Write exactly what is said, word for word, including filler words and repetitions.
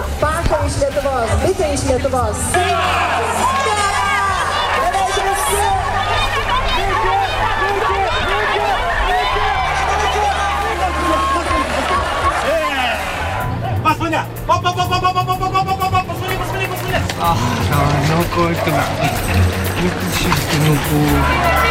Paša iš Lietuvos, Bitė iš Lietuvos. Beveik visi. Pas mane! Pas mane, pas mane, pas mane! Ah, no, no, corto. Yo quisiera que no puedo.